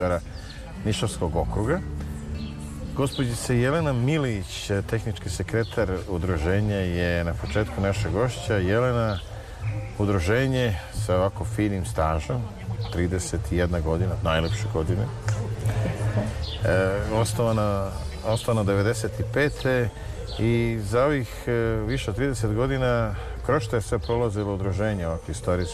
Nišavskog okruga. Gospođica Jelena Milić, tehnički sekretar udruženja, je na početku naša gošća. Jelena, udruženje sa ovako finim stažom, 31 godina, najlepše godine, osnovana 95. I za ovih više od 30 godina kroz što je sve prolazilo udruženje ovako istorijski?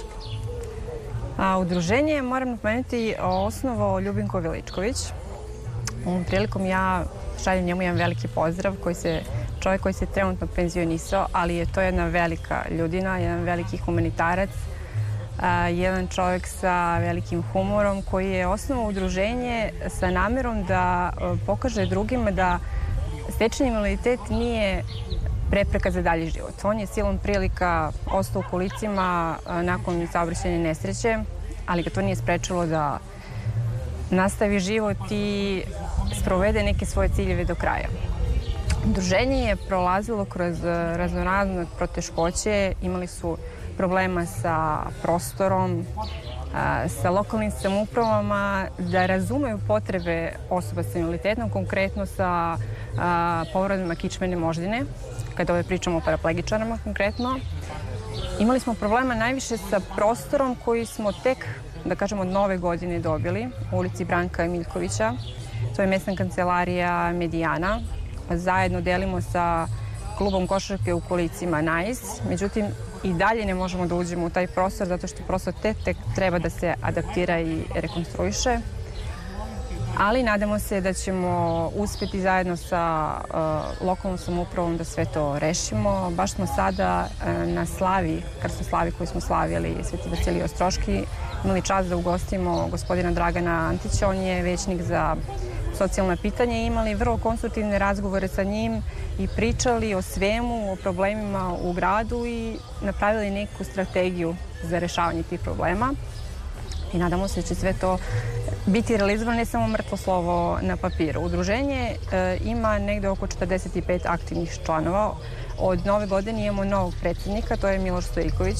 Udruženje, moram napomenuti, osnovao Ljubinko Veličković. Ovom prilikom ja šaljem njemu jedan veliki pozdrav, čovjek koji se trenutno penzionisao, ali je to jedna velika ljudina, jedan veliki humanitarac, jedan čovjek sa velikim humorom koji je osnovao udruženje sa namjerom da pokaže drugima da stečeni invaliditet nije prepreka za dalji život. On je silom prilika ostao u kolicima nakon saobraćajne nesreće, ali ga to nije sprečilo da nastavi život i sprovede neke svoje ciljeve do kraja. Udruženje je prolazilo kroz raznorazne poteškoće, imali su problema sa prostorom, sa lokalnim samoupravama, da razumeju potrebe osoba sa invaliditetom, konkretno sa povredama kičmene moždine, kada ovdje pričamo o paraplegičarima konkretno. Imali smo problema najviše sa prostorom koji smo tek, da kažemo, od nove godine dobili u ulici Branka Miljkovića. To je mesna kancelarija Medijana. Zajedno delimo sa klubom košarke u kolicima Nais. Međutim, i dalje ne možemo da uđemo u taj prostor zato što prostor tek treba da se adaptira i rekonstruiše. Ali nadamo se da ćemo uspjeti zajedno sa lokalnom samoupravom da sve to rešimo. Baš smo sada na slavi, slavi koju smo slavili Sveti Vasilij Ostroški, imali čast da ugostimo gospodina Dragana Antića. On je većnik za socijalna pitanja i imali vrlo konstruktivne razgovore sa njim i pričali o svemu, o problemima u gradu i napravili neku strategiju za rešavanje tih problema. I nadamo se da će sve to biti realizovano, ne samo mrtvo slovo na papiru. Udruženje ima negde oko 45 aktivnih članova. Od nove godine imamo novog predsjednika, to je Miloš Stojiković,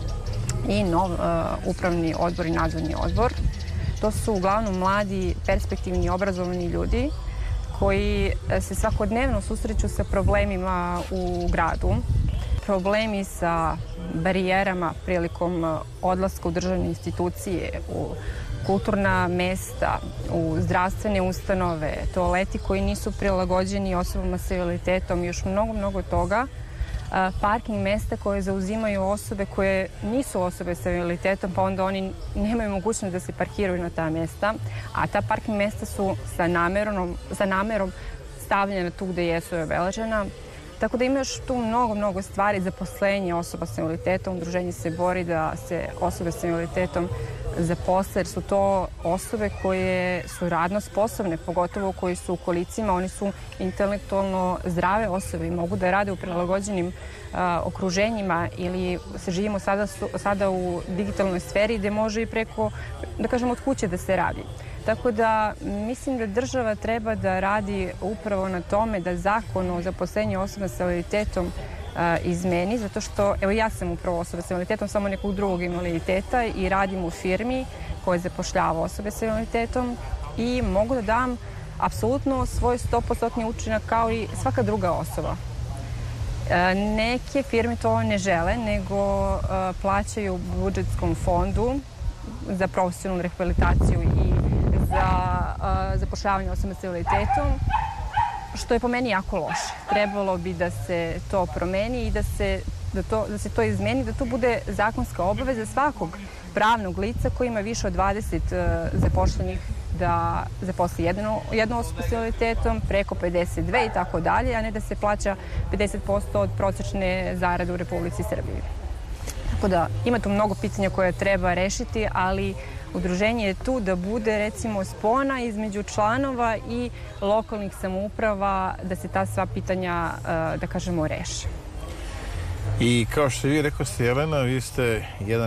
i nov upravni odbor i nadzorni odbor. To su uglavnom mladi, perspektivni, obrazovani ljudi koji se svakodnevno susreću sa problemima u gradu. Problemi sa barijerama prilikom odlaska u državne institucije, u kulturna mesta, u zdravstvene ustanove, toaleti koji nisu prilagođeni osobama sa invaliditetom i još mnogo toga. Parking mesta koje zauzimaju osobe koje nisu osobe sa invaliditetom, pa onda oni nemaju mogućnost da se parkiraju na ta mesta, a ta parking mesta su sa namerom stavljena tu gde jesu obeležena. Tako da ima još tu mnogo stvari. Zaposlenje osoba sa invaliditetom. Udruženje se bori da se osobe sa invaliditetom zaposle, jer su to osobe koje su radno sposobne, pogotovo koji su u kolicima. Oni su intelektualno zdrave osobe i mogu da rade u prilagođenim okruženjima ili se živimo sada u digitalnoj sferi gde može i preko, da kažem, od kuće da se radi. Tako da mislim da država treba da radi upravo na tome da zakon o zaposlenju osoba sa invaliditetom izmeni, zato što, evo, ja sam upravo osoba sa invaliditetom, samo nekog drugog invaliditeta, i radim u firmi koja zapošljava osobe sa invaliditetom i mogu da dam apsolutno svoj 100% učinak kao i svaka druga osoba. Neke firme to ne žele, nego plaćaju budžetskom fondu za profesionalnu rehabilitaciju i za zapošljavanje osoba sa invaliditetom, što je po meni jako loše. Trebalo bi da se to promeni i da se to izmeni, da to bude zakonska obaveza svakog pravnog lica koji ima više od 20 zaposlenih da zaposli jednu osobu sa invaliditetom, preko 52 i tako dalje, a ne da se plaća 50% od prosečne zarade u Republici Srbiji. Tako da ima tu mnogo pitanja koje treba rešiti, ali udruženje je tu da bude, recimo, spona između članova i lokalnih samouprava, da se ta sva pitanja, da kažemo, reše. I kao što vi rekao ste, Jelena, vi ste jedan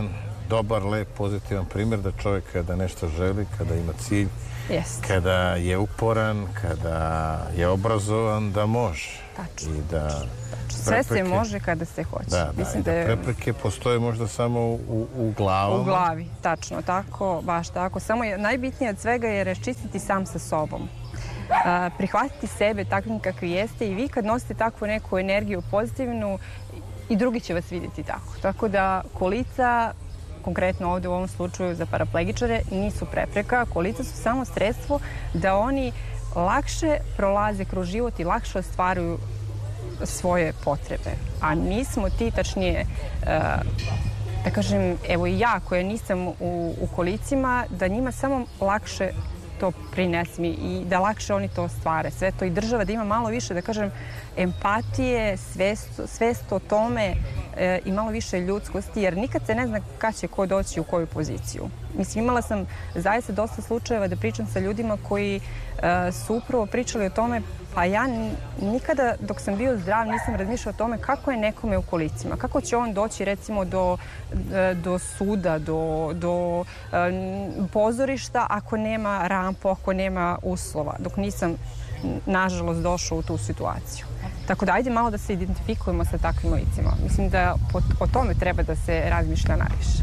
dobar, lep, pozitivan primjer da čovjek kada nešto želi, kada ima cilj, Jest. kada je uporan, kada je obrazovan, da može. Tačno. I da Sve se može kada se hoće. Da, Mislim i da prepreke postoje možda samo u glavama. U glavi, tačno, tako, baš tako. Samo najbitnije od svega je raščistiti sam sa sobom. Prihvatiti sebe takvim kakvi jeste i vi kad nosite takvu neku energiju pozitivnu i drugi će vas vidjeti tako. Tako da kolica, konkretno ovdje u ovom slučaju za paraplegičare, nisu prepreka. Kolica su samo sredstvo da oni lakše prolaze kroz život i lakše ostvaruju svoje potrebe. A nismo ti, tačnije, da kažem, evo i ja koja nisam u kolicima, da njima samo lakše to prinesem i da lakše oni to ostvare. Sve to i država da ima malo više, da kažem, empatije, svest o tome i malo više ljudskosti, jer nikad se ne zna kad će ko doći u koju poziciju. Mislim, imala sam zaista dosta slučajeva da pričam sa ljudima koji su upravo pričali o tome, pa ja nikada dok sam bio zdrav nisam razmišljala o tome kako je nekome u kolicima, kako će on doći recimo do suda, do pozorišta ako nema rampu, ako nema uslova, dok nisam nažalost došao u tu situaciju. Tako da ajde malo da se identifikujemo sa takvim licima. Mislim da o tome treba da se razmišlja najviše.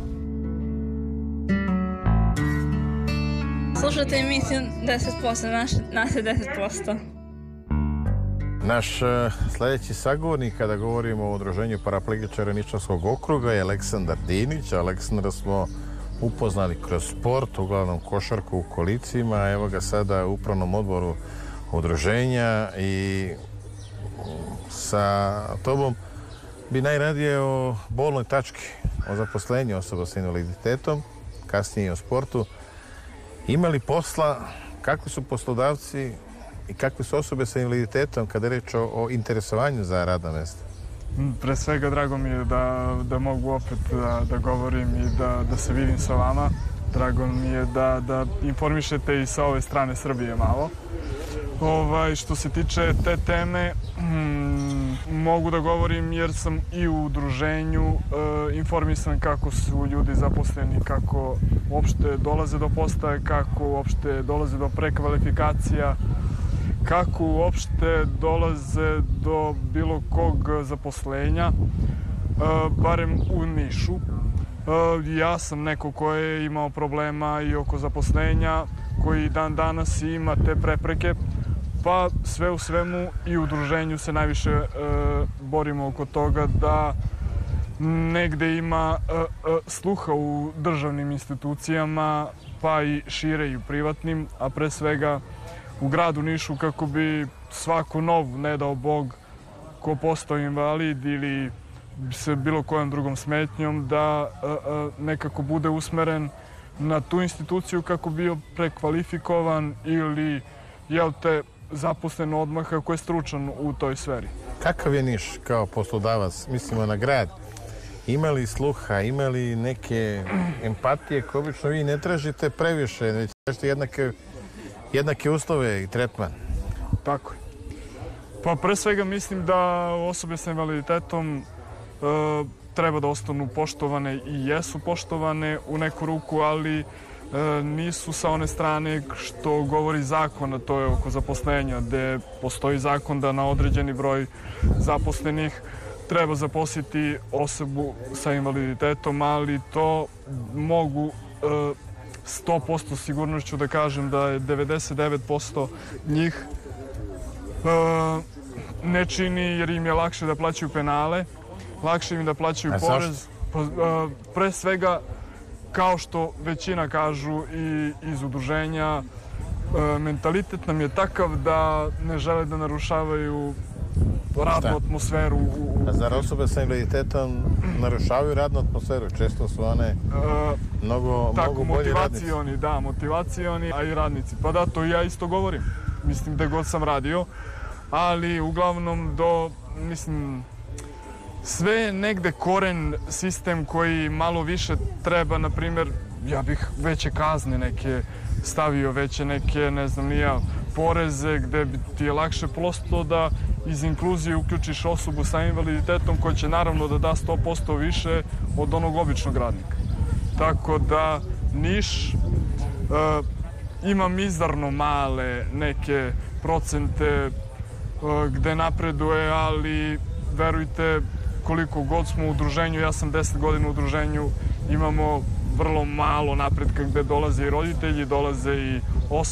Slušajte emisiju 10%, nas je 10%. Naš sljedeći sagovornik kada govorimo o udruženju paraplegičara Nišavskog okruga je Aleksandar Dinić. Aleksandra smo upoznali kroz sport, uglavnom košarku u kolicima. Evo ga sada u upravnom odboru udruženja i sa tobom bi najradije o bolnoj tački, o zaposlenju osoba sa invaliditetom, kasnije i o sportu. Ima li posla, kakvi su poslodavci i kakve su osobe sa invaliditetom kada je reč o interesovanju za radna mjesta? Pre svega drago mi je da mogu opet da govorim i da se vidim sa vama. Drago mi je da informišete i sa ove strane Srbije malo. Što se tiče te teme, mogu da govorim jer sam i u udruženju informisan kako su ljudi zaposleni, kako uopšte dolaze do postaje, kako uopšte dolaze do prekvalifikacija, kako uopšte dolaze do bilo kog zaposlenja, barem u Nišu. Ja sam neko ko je imao problema i oko zaposlenja, koji dan danas ima te prepreke, pa sve u svemu i u udruženju se najviše borimo oko toga da negde ima sluha u državnim institucijama, pa i šire i u privatnim, a pre svega u gradu Nišu kako bi svako nov, ne dao Bog, ko postao invalid ili se bilo kojom drugom smetnjom, da nekako bude usmeren na tu instituciju kako bio prekvalifikovan ili, zaposlen odmah kako je stručan u toj sferi. Kakav je Niš kao poslodavac, mislimo na grad? Ima li sluha, ima li neke empatije koje obično vi ne tražite previše, već tražite jednake uslove i tretman? Tako je. Pa pre svega mislim da osobe sa invaliditetom treba da ostanu poštovane i jesu poštovane u neku ruku, ali nisu sa one strane što govori zakon, a to je oko zaposlenja, gde postoji zakon da na određeni broj zaposlenih treba zaposliti osobu sa invaliditetom, ali to mogu 100% sigurnošću da kažem da je 99% njih ne čini jer im je lakše da plaćaju penale, lakše im da plaćaju porez. Pre svega, kao što većina kažu i iz udruženja, mentalitet nam je takav da ne žele da narušavaju radnu atmosferu. A zar osobe sa invaliditetom narušavaju radnu atmosferu? Često su one mnogo bolji radnici. Da, motivacioni, a i radnici. Pa da, to ja isto govorim. Mislim da god sam radio, ali uglavnom sve je negde koren sistem koji malo više treba, na primjer, ja bih veće kazne neke stavio, veće neke, ne znam ni ja, poreze gde bi ti je lakše prosto da iz inkluzije uključiš osobu sa invaliditetom koja će naravno da da 100% više od onog običnog radnika. tako da Niš ima mizarno male neke procente gde napreduje, ali verujte, koliko god smo u udruženju, ja sam 10 godina u udruženju, imamo vrlo malo napretka gde dolaze i roditelji, dolaze i osobe